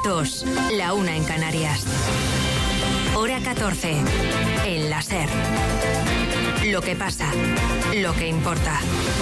2, la 1 en Canarias. Hora 14, en la SER. Lo que pasa, lo que importa.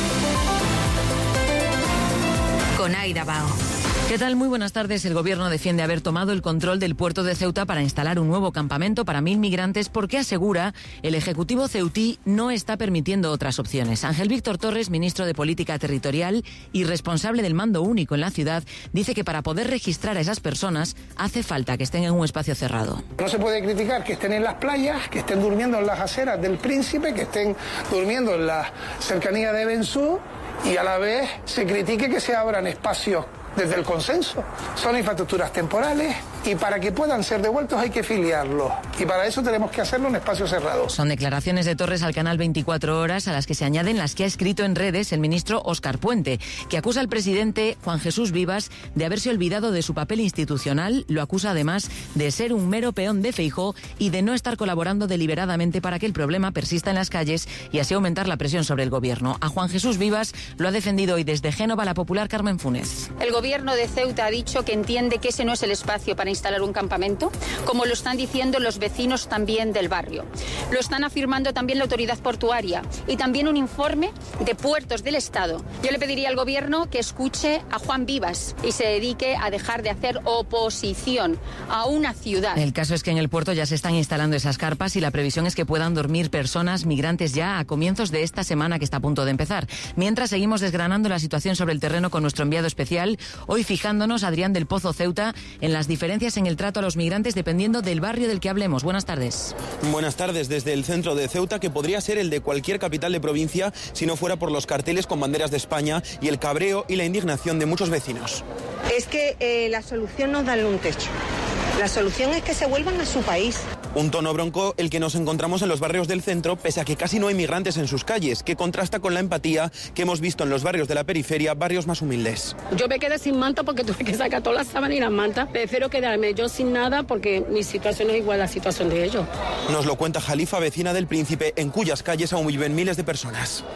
Con Aida Bao. ¿Qué tal? Muy buenas tardes. El Gobierno defiende haber tomado el control del puerto de Ceuta para instalar un nuevo campamento para 1.000 migrantes porque asegura el Ejecutivo ceutí no está permitiendo otras opciones. Ángel Víctor Torres, ministro de Política Territorial y responsable del mando único en la ciudad, dice que para poder registrar a esas personas hace falta que estén en un espacio cerrado. No se puede criticar que estén en las playas, que estén durmiendo en las aceras del Príncipe, que estén durmiendo en la cercanía de Bensú y a la vez se critique que se abran espacios desde el consenso. Son infraestructuras temporales y para que puedan ser devueltos hay que filiarlos. Y para eso tenemos que hacerlo en espacios cerrados. Son declaraciones de Torres al canal 24 Horas a las que se añaden las que ha escrito en redes el ministro Óscar Puente, que acusa al presidente Juan Jesús Vivas de haberse olvidado de su papel institucional. Lo acusa además de ser un mero peón de Feijóo y de no estar colaborando deliberadamente para que el problema persista en las calles y así aumentar la presión sobre el gobierno. A Juan Jesús Vivas lo ha defendido hoy desde Génova la popular Carmen Funes. El gobierno de Ceuta ha dicho que entiende que ese no es el espacio para instalar un campamento, como lo están diciendo los vecinos también del barrio. Lo están afirmando también la autoridad portuaria y también un informe de Puertos del Estado. Yo le pediría al gobierno que escuche a Juan Vivas y se dedique a dejar de hacer oposición a una ciudad. El caso es que en el puerto ya se están instalando esas carpas y la previsión es que puedan dormir personas migrantes ya a comienzos de esta semana que está a punto de empezar. Mientras seguimos desgranando la situación sobre el terreno con nuestro enviado especial, hoy fijándonos, Adrián del Pozo Ceuta, en las diferencias en el trato a los migrantes dependiendo del barrio del que hablemos. Buenas tardes. Buenas tardes. Desde el centro de Ceuta, que podría ser el de cualquier capital de provincia si no fuera por los carteles con banderas de España y el cabreo y la indignación de muchos vecinos. Es que la solución no es darle un techo. La solución es que se vuelvan a su país. Un tono bronco el que nos encontramos en los barrios del centro, pese a que casi no hay migrantes en sus calles, que contrasta con la empatía que hemos visto en los barrios de la periferia, barrios más humildes. Yo me quedé sin manta porque tuve que sacar todas las sábanas y las mantas. Prefiero quedarme yo sin nada porque mi situación es igual a la situación de ellos. Nos lo cuenta Jalifa, vecina del Príncipe, en cuyas calles aún viven miles de personas.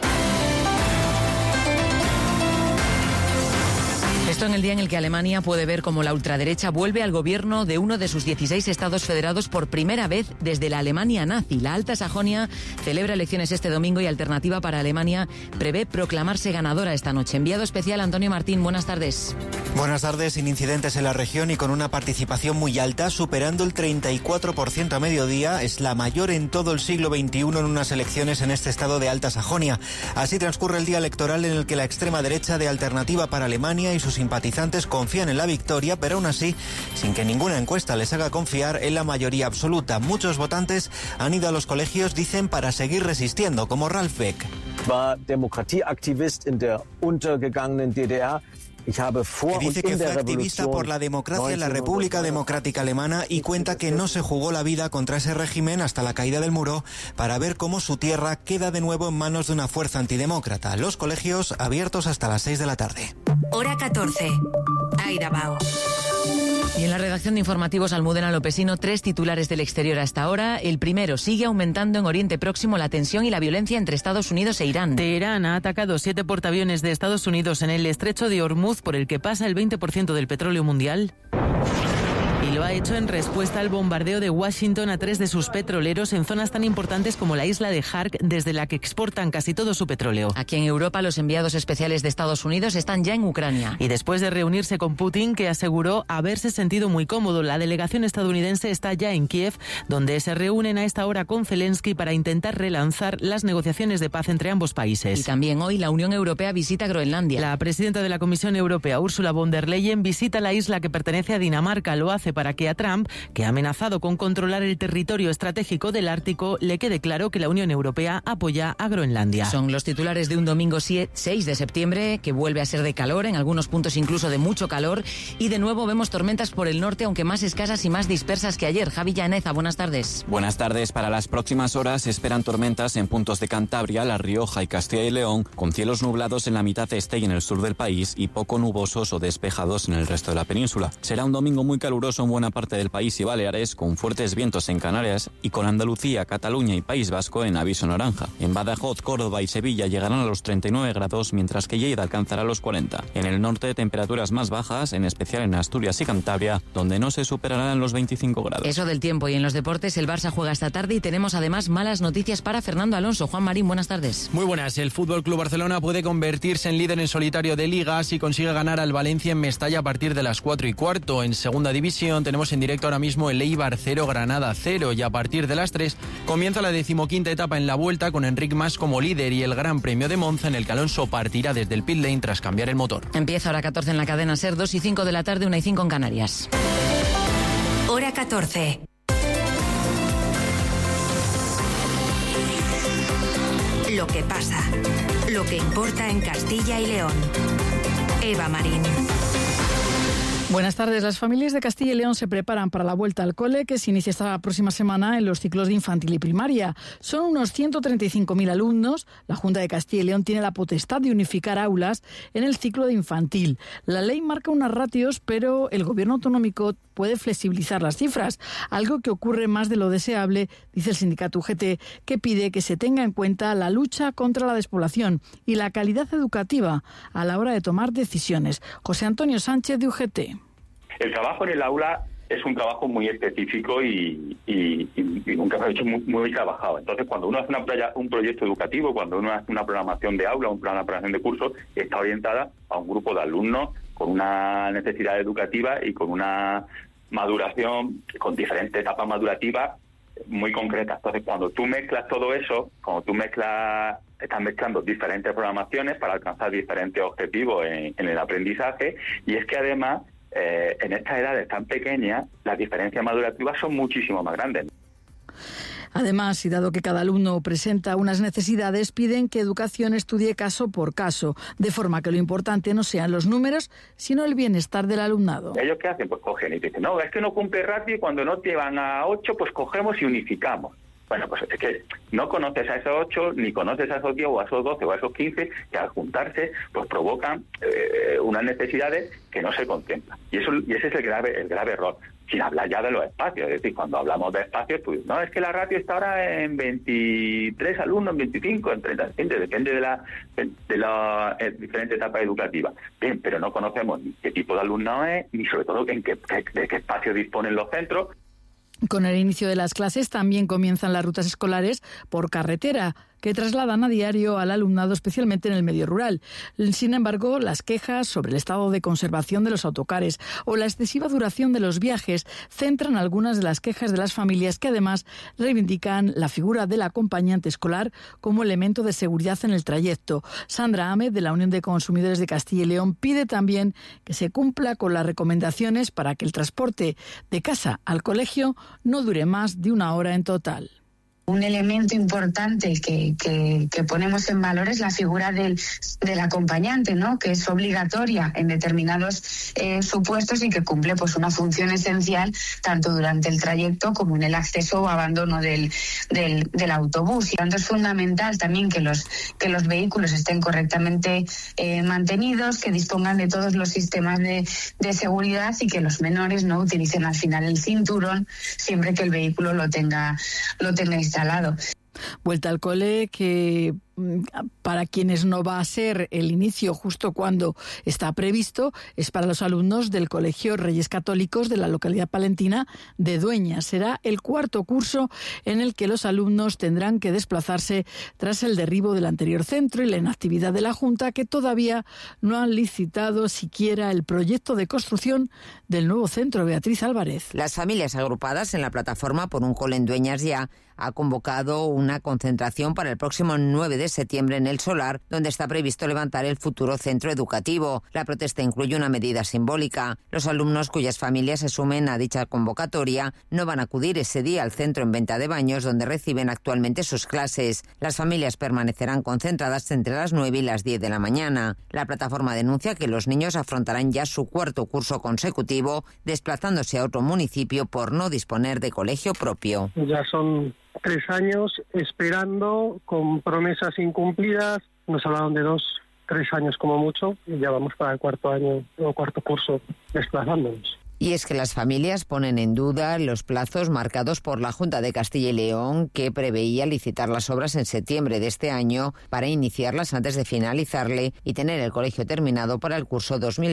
Esto en el día en el que Alemania puede ver cómo la ultraderecha vuelve al gobierno de uno de sus 16 estados federados por primera vez desde la Alemania nazi. La Alta Sajonia celebra elecciones este domingo y Alternativa para Alemania prevé proclamarse ganadora esta noche. Enviado especial Antonio Martín, buenas tardes. Buenas tardes. Sin incidentes en la región y con una participación muy alta, superando el 34% a mediodía, es la mayor en todo el siglo XXI en unas elecciones en este estado de Alta Sajonia. Así transcurre el día electoral en el que la extrema derecha de Alternativa para Alemania y sus simpatizantes confían en la victoria, pero aún así, sin que ninguna encuesta les haga confiar en la mayoría absoluta. Muchos votantes han ido a los colegios, dicen, para seguir resistiendo, como Ralf Beck. War Demokratieaktivist in der untergegangenen DDR. Dice que fue activista por la democracia en la República Democrática Alemana y cuenta que no se jugó la vida contra ese régimen hasta la caída del muro para ver cómo su tierra queda de nuevo en manos de una fuerza antidemócrata. Los colegios abiertos hasta las 6 de la tarde. Hora 14. Aida Bao. Y en la redacción de informativos Almudena Lopesino, 3 titulares del exterior hasta ahora. El primero, sigue aumentando en Oriente Próximo la tensión y la violencia entre Estados Unidos e Irán. Teherán ha atacado 7 portaaviones de Estados Unidos en el estrecho de Hormuz, por el que pasa el 20% del petróleo mundial. Y lo ha hecho en respuesta al bombardeo de Washington a 3 de sus petroleros en zonas tan importantes como la isla de Hark, desde la que exportan casi todo su petróleo. Aquí en Europa, los enviados especiales de Estados Unidos están ya en Ucrania. Y después de reunirse con Putin, que aseguró haberse sentido muy cómodo, la delegación estadounidense está ya en Kiev, donde se reúnen a esta hora con Zelensky para intentar relanzar las negociaciones de paz entre ambos países. Y también hoy la Unión Europea visita Groenlandia. La presidenta de la Comisión Europea, Ursula von der Leyen, visita la isla que pertenece a Dinamarca. Lo hace para que a Trump, que ha amenazado con controlar el territorio estratégico del Ártico, le quede claro que la Unión Europea apoya a Groenlandia. Son los titulares de un domingo 6 de septiembre, que vuelve a ser de calor, en algunos puntos incluso de mucho calor, y de nuevo vemos tormentas por el norte, aunque más escasas y más dispersas que ayer. Javi Llaneza, buenas tardes. Buenas tardes. Para las próximas horas se esperan tormentas en puntos de Cantabria, La Rioja y Castilla y León, con cielos nublados en la mitad este y en el sur del país y poco nubosos o despejados en el resto de la península. Será un domingo muy caluroso en buena buena parte del país y Baleares, con fuertes vientos en Canarias y con Andalucía, Cataluña y País Vasco en aviso naranja. En Badajoz, Córdoba y Sevilla llegarán a los 39 grados, mientras que Lleida alcanzará los 40. En el norte, temperaturas más bajas, en especial en Asturias y Cantabria, donde no se superarán los 25 grados. Eso del tiempo. Y en los deportes, el Barça juega esta tarde y tenemos además malas noticias para Fernando Alonso. Juan Marín, buenas tardes. Muy buenas. El FC Barcelona puede convertirse en líder en solitario de Liga si consigue ganar al Valencia en Mestalla a partir de las 4:15. En segunda división tenemos en directo ahora mismo el Eibar 0, Granada 0, y a partir de las 3 comienza la 15ª etapa en la Vuelta con Enric Mas como líder y el Gran Premio de Monza, en el que Alonso partirá desde el pit lane tras cambiar el motor. Empieza hora 14 en la cadena SER, 2:05 de la tarde, 1:05 en Canarias. Hora 14. Lo que pasa, lo que importa en Castilla y León. Eva Marín. Buenas tardes. Las familias de Castilla y León se preparan para la vuelta al cole, que se inicia esta próxima semana en los ciclos de infantil y primaria. Son unos 135.000 alumnos. La Junta de Castilla y León tiene la potestad de unificar aulas en el ciclo de infantil. La ley marca unas ratios, pero el gobierno autonómico puede flexibilizar las cifras, algo que ocurre más de lo deseable, dice el sindicato UGT, que pide que se tenga en cuenta la lucha contra la despoblación y la calidad educativa a la hora de tomar decisiones. José Antonio Sánchez, de UGT. El trabajo en el aula es un trabajo muy específico y nunca se ha hecho muy trabajado. Entonces, cuando uno hace un proyecto educativo, cuando uno hace una programación de aula, una programación de cursos, está orientada a un grupo de alumnos con una necesidad educativa y con una maduración, con diferentes etapas madurativas muy concretas. Entonces, cuando tú mezclas todo eso, estás mezclando diferentes programaciones para alcanzar diferentes objetivos en el aprendizaje, y es que además en estas edades tan pequeñas las diferencias madurativas son muchísimo más grandes. Además, y dado que cada alumno presenta unas necesidades, piden que Educación estudie caso por caso, de forma que lo importante no sean los números, sino el bienestar del alumnado. ¿Ellos qué hacen? Pues cogen y dicen, no, es que no cumple ratio y cuando no llevan a 8, pues cogemos y unificamos. Bueno, pues es que no conoces a esos 8, ni conoces a esos 10 o a esos 12 o a esos 15, que al juntarse pues provocan unas necesidades que no se contemplan. Y ese es el grave error. Sin hablar ya de los espacios, es decir, cuando hablamos de espacios, pues no, es que la ratio está ahora en 23 alumnos, en 25, en 30, depende de la diferente etapa educativa. Bien, pero no conocemos ni qué tipo de alumno es, ni sobre todo de qué espacio disponen los centros. Con el inicio de las clases también comienzan las rutas escolares por carretera, que trasladan a diario al alumnado, especialmente en el medio rural. Sin embargo, las quejas sobre el estado de conservación de los autocares o la excesiva duración de los viajes centran algunas de las quejas de las familias, que además reivindican la figura del acompañante escolar como elemento de seguridad en el trayecto. Sandra Ahmed, de la Unión de Consumidores de Castilla y León, pide también que se cumpla con las recomendaciones para que el transporte de casa al colegio no dure más de 1 hora en total. Un elemento importante que ponemos en valor es la figura del acompañante, ¿no?, que es obligatoria en determinados supuestos y que cumple pues una función esencial tanto durante el trayecto como en el acceso o abandono del autobús. Y tanto es fundamental también que los vehículos estén correctamente mantenidos, que dispongan de todos los sistemas de seguridad y que los menores no utilicen al final el cinturón siempre que el vehículo lo tenga instalado. Vuelta al cole que para quienes no va a ser el inicio justo cuando está previsto, es para los alumnos del Colegio Reyes Católicos de la localidad palentina de Dueñas. Será el 4º curso en el que los alumnos tendrán que desplazarse tras el derribo del anterior centro y la inactividad de la Junta, que todavía no han licitado siquiera el proyecto de construcción del nuevo centro. Beatriz Álvarez. Las familias agrupadas en la plataforma Por un Cole en Dueñas ya ha convocado una concentración para el próximo 9 de septiembre en El Solar, donde está previsto levantar el futuro centro educativo. La protesta incluye una medida simbólica. Los alumnos cuyas familias se sumen a dicha convocatoria no van a acudir ese día al centro en Venta de Baños, donde reciben actualmente sus clases. Las familias permanecerán concentradas entre las 9 y las 10 de la mañana. La plataforma denuncia que los niños afrontarán ya su 4º curso consecutivo, desplazándose a otro municipio por no disponer de colegio propio. Ya son 3 años esperando, con promesas incumplidas. Nos hablaron de 2-3 años como mucho y ya vamos para el 4º año o 4º curso desplazándonos. Y es que las familias ponen en duda los plazos marcados por la Junta de Castilla y León, que preveía licitar las obras en septiembre de este año para iniciarlas antes de finalizarle y tener el colegio terminado para el curso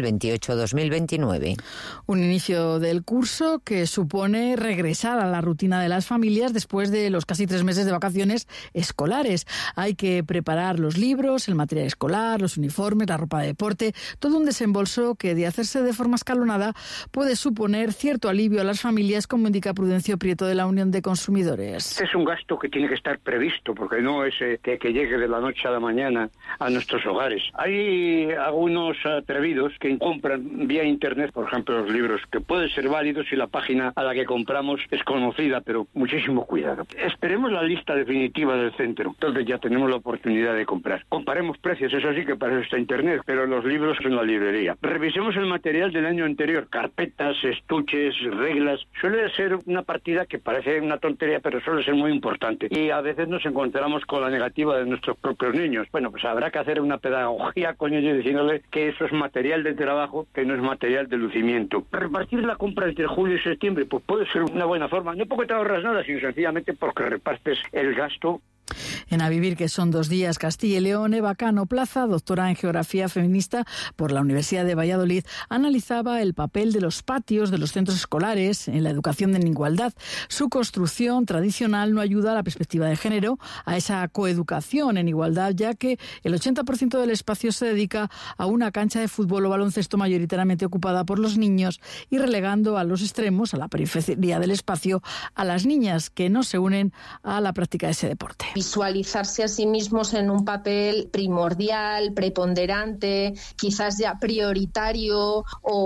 2028-2029. Un inicio del curso que supone regresar a la rutina de las familias después de los casi 3 meses de vacaciones escolares. Hay que preparar los libros, el material escolar, los uniformes, la ropa de deporte, todo un desembolso que, de hacerse de forma escalonada, puede suponer cierto alivio a las familias, como indica Prudencio Prieto de la Unión de Consumidores. Es un gasto que tiene que estar previsto, porque no es que llegue de la noche a la mañana a nuestros hogares. Hay algunos atrevidos que compran vía internet, por ejemplo, los libros, que pueden ser válidos si la página a la que compramos es conocida, pero muchísimo cuidado. Esperemos la lista definitiva del centro, entonces ya tenemos la oportunidad de comprar. Comparemos precios, eso sí que para eso está internet, pero los libros en la librería. Revisemos el material del año anterior, carpetas, estuches, reglas. Suele ser una partida que parece una tontería, pero suele ser muy importante. Y a veces nos encontramos con la negativa de nuestros propios niños. Bueno, pues habrá que hacer una pedagogía con ellos diciéndole que eso es material de trabajo, que no es material de lucimiento. Repartir la compra entre julio y septiembre, pues puede ser una buena forma. No porque te ahorras nada, sino sencillamente porque repartes el gasto. En A Vivir, que son 2 días, Castilla y León, Eva Cano Plaza, doctora en Geografía Feminista por la Universidad de Valladolid, analizaba el papel de los patios de los centros escolares en la educación en igualdad. Su construcción tradicional no ayuda a la perspectiva de género, a esa coeducación en igualdad, ya que el 80% del espacio se dedica a una cancha de fútbol o baloncesto mayoritariamente ocupada por los niños y relegando a los extremos, a la periferia del espacio, a las niñas que no se unen a la práctica de ese deporte. Visualizarse a sí mismos en un papel primordial, preponderante, quizás ya prioritario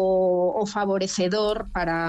o favorecedor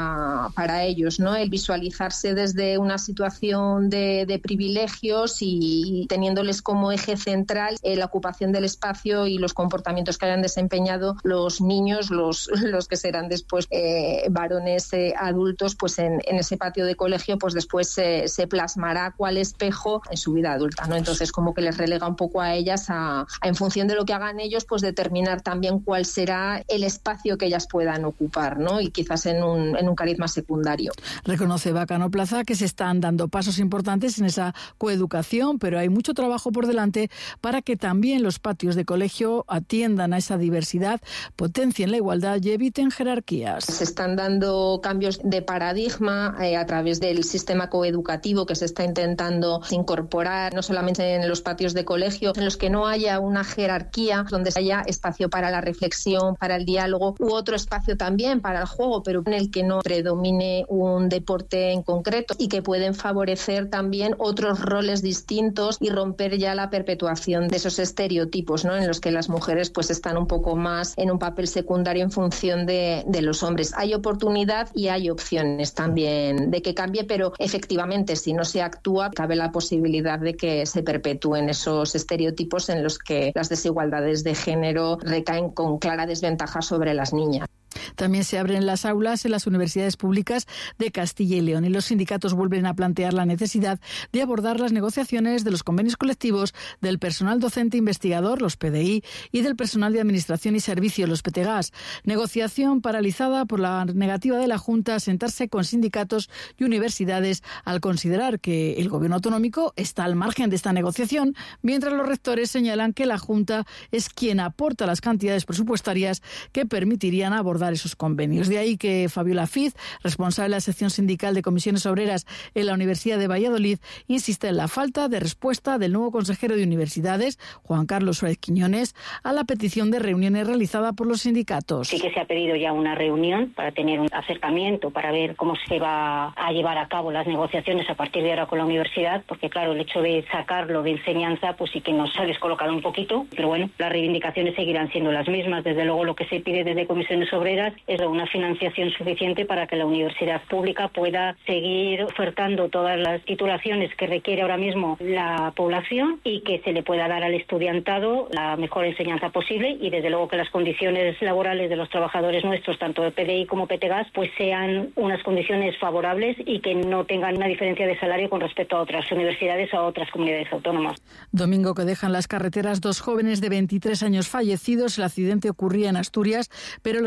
para ellos, ¿no? El visualizarse desde una situación de privilegios y teniéndoles como eje central la ocupación del espacio y los comportamientos que hayan desempeñado los niños, los que serán después varones adultos, pues en ese patio de colegio, pues después se plasmará cuál espejo en su vida adulta, ¿no? Entonces, como que les relega un poco a ellas en función de lo que hagan ellos, pues determinar también cuál será el espacio que ellas puedan ocupar, ¿no? Y quizás en un cariz más secundario. Reconoce Bacano Plaza que se están dando pasos importantes en esa coeducación, pero hay mucho trabajo por delante para que también los patios de colegio atiendan a esa diversidad, potencien la igualdad y eviten jerarquías. Se están dando cambios de paradigma a través del sistema coeducativo que se está intentando incorporar, no solamente en los patios de colegio, en los que no haya una jerarquía, donde haya espacio para la reflexión, para el diálogo, u otro espacio también para el juego, pero en el que no predomine un deporte en concreto y que pueden favorecer también otros roles distintos y romper ya la perpetuación de esos estereotipos, ¿no? En los que las mujeres pues están un poco más en un papel secundario en función de los hombres. Hay oportunidad y hay opciones también de que cambie, pero efectivamente si no se actúa cabe la posibilidad de que se perpetúen esos estereotipos en los que las desigualdades de género recaen con clara desventaja sobre las niñas. También se abren las aulas en las universidades públicas de Castilla y León y los sindicatos vuelven a plantear la necesidad de abordar las negociaciones de los convenios colectivos del personal docente investigador, los PDI, y del personal de administración y servicios, los PTGAS. Negociación paralizada por la negativa de la Junta a sentarse con sindicatos y universidades al considerar que el gobierno autonómico está al margen de esta negociación, mientras los rectores señalan que la Junta es quien aporta las cantidades presupuestarias que permitirían abordar esos convenios. De ahí que Fabiola Fiz, responsable de la sección sindical de comisiones obreras en la Universidad de Valladolid, insiste en la falta de respuesta del nuevo consejero de universidades, Juan Carlos Suárez Quiñones, a la petición de reuniones realizada por los sindicatos. Sí que se ha pedido ya una reunión para tener un acercamiento, para ver cómo se va a llevar a cabo las negociaciones a partir de ahora con la universidad, porque claro, el hecho de sacarlo de enseñanza, pues sí que nos ha descolocado un poquito, pero bueno, las reivindicaciones seguirán siendo las mismas. Desde luego lo que se pide desde comisiones obreras es una financiación suficiente para que la universidad pública pueda seguir ofertando todas las titulaciones que requiere ahora mismo la población y que se le pueda dar al estudiantado la mejor enseñanza posible y desde luego que las condiciones laborales de los trabajadores nuestros, tanto de PDI como PTGAS, pues sean unas condiciones favorables y que no tengan una diferencia de salario con respecto a otras universidades o a otras comunidades autónomas. Domingo que dejan las carreteras 2 jóvenes de 23 años fallecidos. El accidente ocurría en Asturias, pero los fallecidos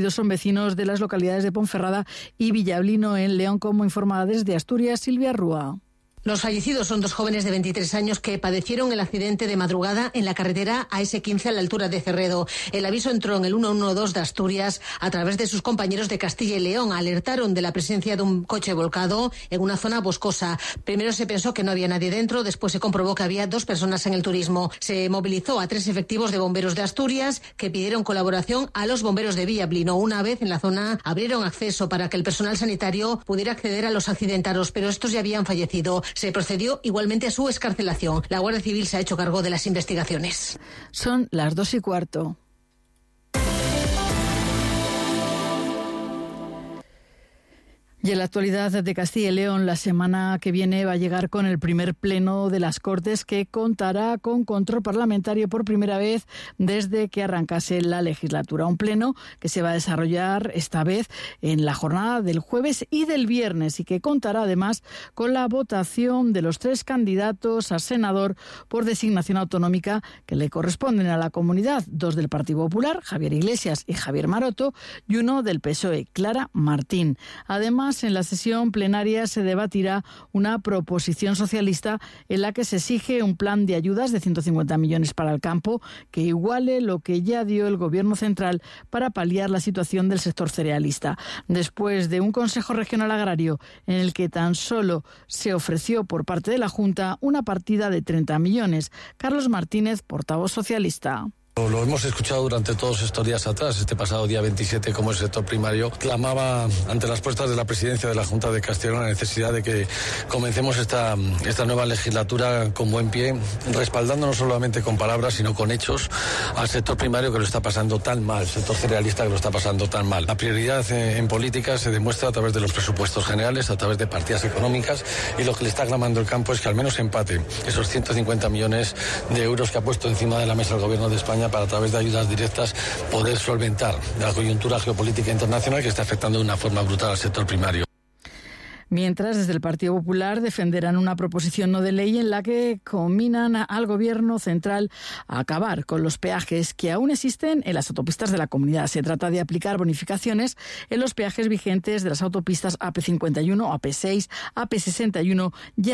fallecidos son vecinos de las localidades de Ponferrada y Villablino, en León, como informada desde Asturias Silvia Rúa. Los fallecidos son 2 jóvenes de 23 años que padecieron el accidente de madrugada en la carretera AS15 a la altura de Cerredo. El aviso entró en el 112 de Asturias a través de sus compañeros de Castilla y León. Alertaron de la presencia de un coche volcado en una zona boscosa. Primero se pensó que no había nadie dentro, después se comprobó que había 2 personas en el turismo. Se movilizó a 3 efectivos de bomberos de Asturias que pidieron colaboración a los bomberos de Villablino. Una vez en la zona abrieron acceso para que el personal sanitario pudiera acceder a los accidentados, pero estos ya habían fallecido. Se procedió igualmente a su excarcelación. La Guardia Civil se ha hecho cargo de las investigaciones. Son las 2:15. Y en la actualidad de Castilla y León, la semana que viene va a llegar con el primer pleno de las Cortes, que contará con control parlamentario por primera vez desde que arrancase la legislatura. Un pleno que se va a desarrollar esta vez en la jornada del jueves y del viernes, y que contará además con la votación de los 3 candidatos a senador por designación autonómica que le corresponden a la comunidad: 2 del Partido Popular, Javier Iglesias y Javier Maroto, y 1 del PSOE, Clara Martín. Además, en la sesión plenaria se debatirá una proposición socialista en la que se exige un plan de ayudas de 150 millones para el campo que iguale lo que ya dio el Gobierno central para paliar la situación del sector cerealista. Después de un Consejo Regional Agrario en el que tan solo se ofreció por parte de la Junta una partida de 30 millones. Carlos Martínez, portavoz socialista. Lo hemos escuchado durante todos estos días atrás. Este pasado día 27, como el sector primario clamaba ante las puertas de la presidencia de la Junta de Castilla y León la necesidad de que comencemos esta nueva legislatura con buen pie, respaldando no solamente con palabras, sino con hechos al sector primario, que lo está pasando tan mal, el sector cerealista, que lo está pasando tan mal. La prioridad en política se demuestra a través de los presupuestos generales, a través de partidas económicas, y lo que le está clamando el campo es que al menos empate esos 150 millones de euros que ha puesto encima de la mesa el Gobierno de España para, a través de ayudas directas, poder solventar la coyuntura geopolítica internacional que está afectando de una forma brutal al sector primario. Mientras, desde el Partido Popular defenderán una proposición no de ley en la que combinan al Gobierno central a acabar con los peajes que aún existen en las autopistas de la comunidad. Se trata de aplicar bonificaciones en los peajes vigentes de las autopistas AP51, AP6, AP61 y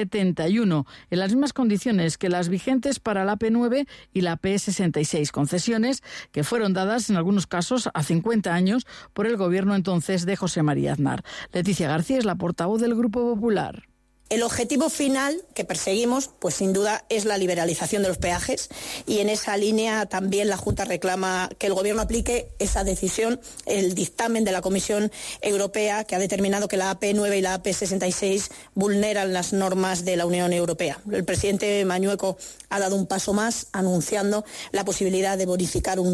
AP71, en las mismas condiciones que las vigentes para la AP9 y la AP66, concesiones que fueron dadas en algunos casos a 50 años por el Gobierno entonces de José María Aznar. Leticia García es la portavoz del Grupo Popular. El objetivo final que perseguimos, pues sin duda, es la liberalización de los peajes, y en esa línea también la Junta reclama que el Gobierno aplique esa decisión, el dictamen de la Comisión Europea, que ha determinado que la AP9 y la AP66 vulneran las normas de la Unión Europea. El presidente Mañueco ha dado un paso más, anunciando la posibilidad de bonificar con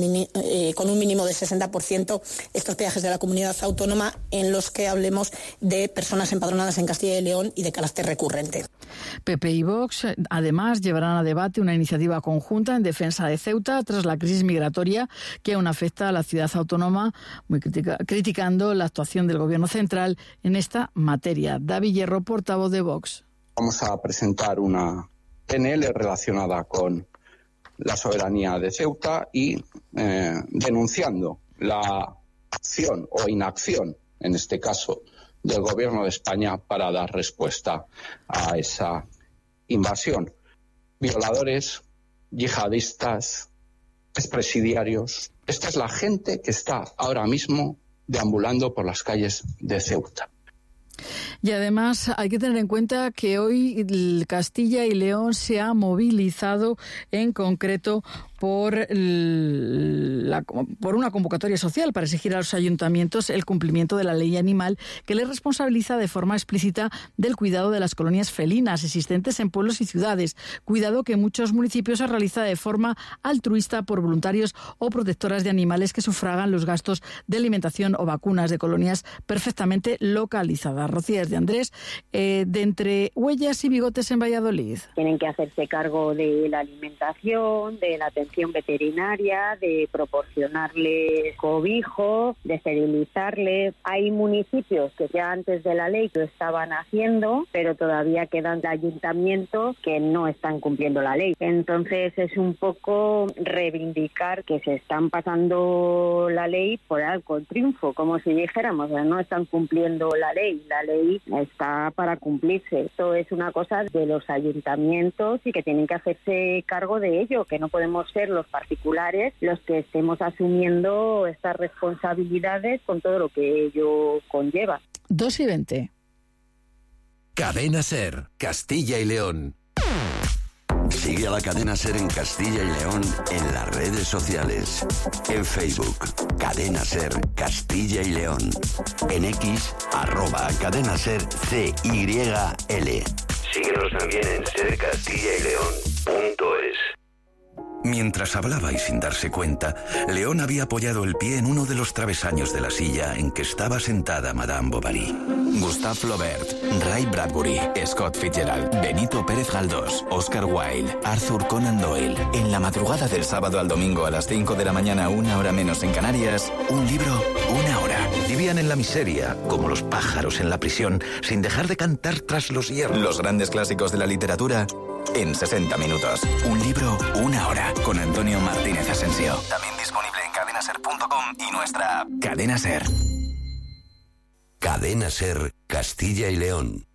un mínimo de 60% estos peajes de la comunidad autónoma en los que hablemos de personas empadronadas en Castilla y León y de carácter recurrente. PP y Vox, además, llevarán a debate una iniciativa conjunta en defensa de Ceuta tras la crisis migratoria que aún afecta a la ciudad autónoma, criticando la actuación del Gobierno central en esta materia. David Hierro, portavoz de Vox. Vamos a presentar una PNL relacionada con la soberanía de Ceuta y denunciando la acción o inacción, en este caso, del Gobierno de España para dar respuesta a esa invasión. Violadores, yihadistas, expresidiarios. Esta es la gente que está ahora mismo deambulando por las calles de Ceuta. Y además hay que tener en cuenta que hoy Castilla y León se ha movilizado en concreto por una convocatoria social para exigir a los ayuntamientos el cumplimiento de la ley animal, que les responsabiliza de forma explícita del cuidado de las colonias felinas existentes en pueblos y ciudades, cuidado que en muchos municipios se realiza de forma altruista por voluntarios o protectoras de animales que sufragan los gastos de alimentación o vacunas de colonias perfectamente localizadas. Rocío de Andrés, de Entre Huellas y Bigotes en Valladolid. Tienen que hacerse cargo de la alimentación, de la atención atención veterinaria, de proporcionarle cobijo, de esterilizarle. Hay municipios que ya antes de la ley lo estaban haciendo, pero todavía quedan ayuntamientos que no están cumpliendo la ley. Entonces es un poco reivindicar que se están pasando la ley por arco triunfo, como si dijéramos, no están cumpliendo la ley está para cumplirse. Esto es una cosa de los ayuntamientos y que tienen que hacerse cargo de ello, que no podemos ser los particulares los que estemos asumiendo estas responsabilidades con todo lo que ello conlleva. 2:20. Cadena SER, Castilla y León. Sigue a la Cadena SER en Castilla y León en las redes sociales. En Facebook, Cadena SER Castilla y León. En X, @CadenaSerCYL. Síguenos también en sercastillaYleón.es. Mientras hablaba y sin darse cuenta, León había apoyado el pie en uno de los travesaños de la silla en que estaba sentada Madame Bovary. Gustave Flaubert, Ray Bradbury, Scott Fitzgerald, Benito Pérez Galdós, Oscar Wilde, Arthur Conan Doyle. En la madrugada del sábado al domingo a las 5 de la mañana, 1 hora menos en Canarias, un libro, 1 hora. Vivían en la miseria, como los pájaros en la prisión, sin dejar de cantar tras los hierros. Los grandes clásicos de la literatura en 60 minutos. Un libro, 1 hora. Con Antonio Martínez Asensio. También disponible en cadenaser.com y nuestra app. Cadena Ser. Cadena SER Castilla y León.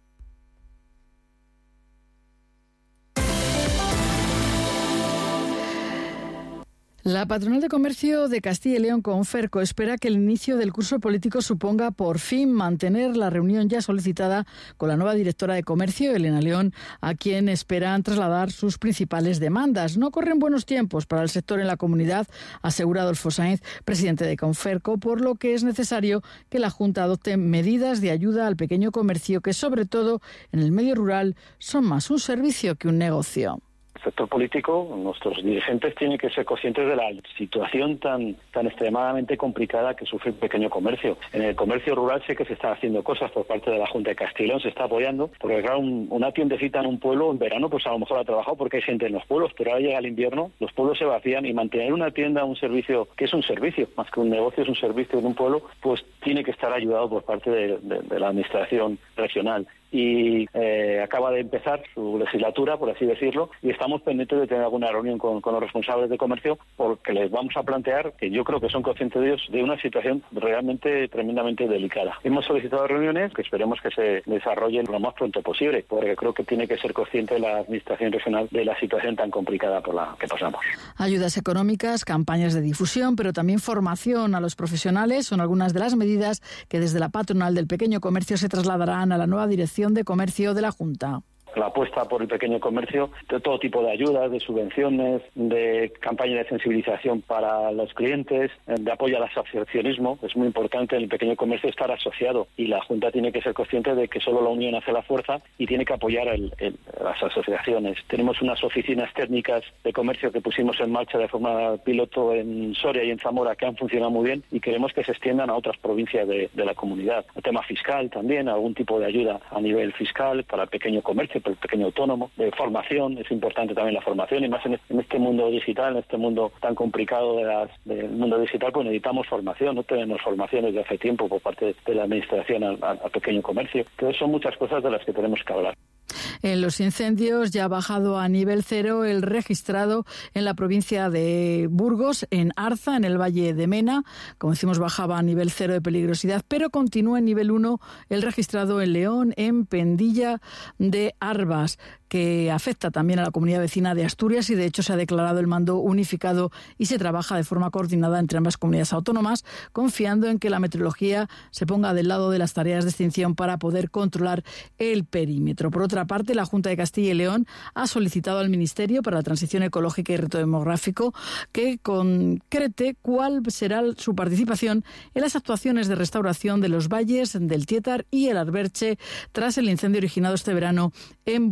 La Patronal de Comercio de Castilla y León, Conferco, espera que el inicio del curso político suponga por fin mantener la reunión ya solicitada con la nueva directora de Comercio, Elena León, a quien esperan trasladar sus principales demandas. No corren buenos tiempos para el sector en la comunidad, asegura Adolfo Sáenz, presidente de Conferco, por lo que es necesario que la Junta adopte medidas de ayuda al pequeño comercio que, sobre todo en el medio rural, son más un servicio que un negocio. El sector político, nuestros dirigentes tienen que ser conscientes de la situación tan extremadamente complicada que sufre el pequeño comercio. En el comercio rural sé que se están haciendo cosas por parte de la Junta de Castilla y León, se está apoyando, porque claro, una tiendecita en un pueblo en verano pues a lo mejor ha trabajado porque hay gente en los pueblos, pero ahora llega el invierno, los pueblos se vacían y mantener una tienda, un servicio, que es un servicio, más que un negocio, es un servicio en un pueblo, pues tiene que estar ayudado por parte de la administración regional. Y acaba de empezar su legislatura, por así decirlo, y estamos pendientes de tener alguna reunión con los responsables de comercio porque les vamos a plantear, que yo creo que son conscientes de ellos, de una situación realmente tremendamente delicada. Hemos solicitado reuniones que esperemos que se desarrollen lo más pronto posible, porque creo que tiene que ser consciente la administración regional de la situación tan complicada por la que pasamos. Ayudas económicas, campañas de difusión, pero también formación a los profesionales son algunas de las medidas que desde la patronal del pequeño comercio se trasladarán a la nueva dirección de Comercio de la Junta. La apuesta por el pequeño comercio, de todo tipo de ayudas, de subvenciones, de campaña de sensibilización para los clientes, de apoyo al asociacionismo. Es muy importante en el pequeño comercio estar asociado y la Junta tiene que ser consciente de que solo la unión hace la fuerza y tiene que apoyar las asociaciones. Tenemos unas oficinas técnicas de comercio que pusimos en marcha de forma piloto en Soria y en Zamora que han funcionado muy bien y queremos que se extiendan a otras provincias de la comunidad. El tema fiscal también, algún tipo de ayuda a nivel fiscal para el pequeño comercio, para el pequeño autónomo, de formación, es importante también la formación y más en este mundo digital, en este mundo tan complicado del mundo digital, pues necesitamos formación, no tenemos formación desde hace tiempo por parte de la administración al pequeño comercio. Entonces son muchas cosas de las que tenemos que hablar. En los incendios ya ha bajado a nivel 0 el registrado en la provincia de Burgos, en Arza, en el Valle de Mena. Como decimos, bajaba a nivel 0 de peligrosidad, pero continúa en nivel 1 el registrado en León, en Pendilla de Arbas, que afecta también a la comunidad vecina de Asturias y de hecho se ha declarado el mando unificado y se trabaja de forma coordinada entre ambas comunidades autónomas, confiando en que la meteorología se ponga del lado de las tareas de extinción para poder controlar el perímetro. Por otra parte, la Junta de Castilla y León ha solicitado al Ministerio para la Transición Ecológica y Reto Demográfico que concrete cuál será su participación en las actuaciones de restauración de los valles del Tietar y el Arberche tras el incendio originado este verano en Burgón,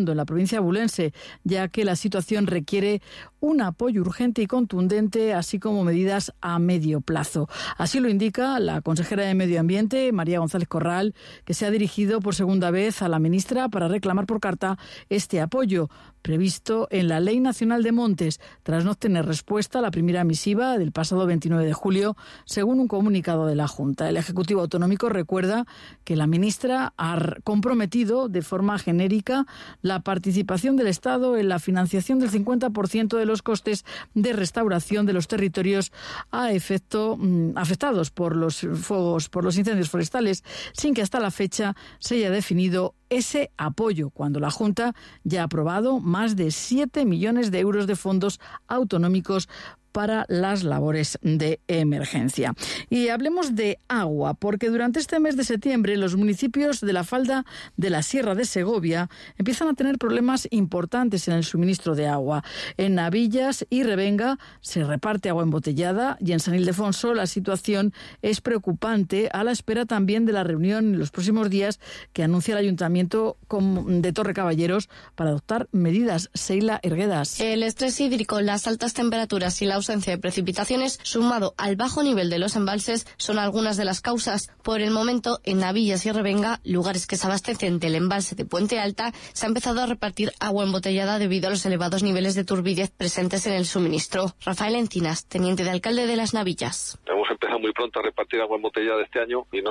Arredondo, en la provincia abulense, ya que la situación requiere un apoyo urgente y contundente, así como medidas a medio plazo. Así lo indica la consejera de Medio Ambiente, María González Corral, que se ha dirigido por segunda vez a la ministra para reclamar por carta este apoyo previsto en la Ley Nacional de Montes, tras no obtener respuesta a la primera misiva del pasado 29 de julio, según un comunicado de la Junta. El Ejecutivo Autonómico recuerda que la ministra ha comprometido de forma genérica la participación del Estado en la financiación del 50% de los costes de restauración de los territorios afectados por los incendios forestales, sin que hasta la fecha se haya definido ese apoyo, cuando la Junta ya ha aprobado más de 7 millones de euros de fondos autonómicos para las labores de emergencia. Y hablemos de agua, porque durante este mes de septiembre los municipios de la falda de la Sierra de Segovia empiezan a tener problemas importantes en el suministro de agua. En Navillas y Revenga se reparte agua embotellada y en San Ildefonso la situación es preocupante, a la espera también de la reunión en los próximos días que anuncia el Ayuntamiento de Torre Caballeros para adoptar medidas. Seila Herguedas. El estrés hídrico, las altas temperaturas y la ausencia de precipitaciones, sumado al bajo nivel de los embalses, son algunas de las causas. Por el momento, en Navillas y Revenga, lugares que se abastecen del embalse de Puente Alta, se ha empezado a repartir agua embotellada debido a los elevados niveles de turbidez presentes en el suministro. Rafael Encinas, teniente de alcalde de Las Navillas. Hemos empezado muy pronto a repartir agua embotellada este año y no